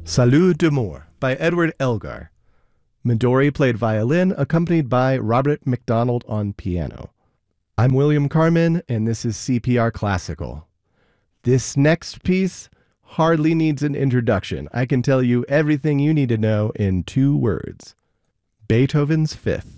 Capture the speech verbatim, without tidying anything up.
Salut d'amour by Edward Elgar. Midori played violin, accompanied by Robert MacDonald on piano. I'm William Carmen, and this is C P R Classical. This next piece hardly needs an introduction. I can tell you everything you need to know in two words. Beethoven's Fifth.